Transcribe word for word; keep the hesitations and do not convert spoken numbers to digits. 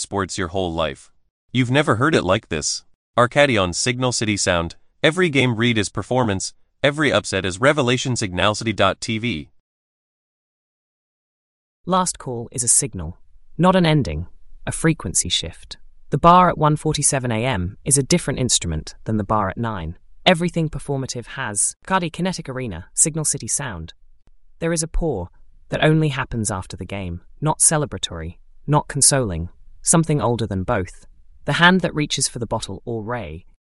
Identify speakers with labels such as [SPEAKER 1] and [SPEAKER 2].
[SPEAKER 1] sports your whole life. You've never heard it like this. Arcadion Signal City Sound. Every game read is performance, every upset is revelation. Signal City dot T V.
[SPEAKER 2] Last call is a signal, not an ending, a frequency shift. The bar at one forty-seven a m is a different instrument than the bar at nine. Everything performative has Cardi Kinetic Arena, Signal City Sound. There is a pour that only happens after the game, not celebratory, not consoling, something older than both. The hand that reaches for the bottle or ray